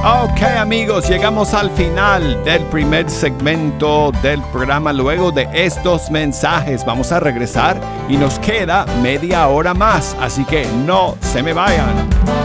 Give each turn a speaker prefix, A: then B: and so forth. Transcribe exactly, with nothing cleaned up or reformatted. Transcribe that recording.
A: Ok, amigos, llegamos al final del primer segmento del programa. Luego de estos mensajes vamos a regresar y nos queda media hora más, así que no se me vayan.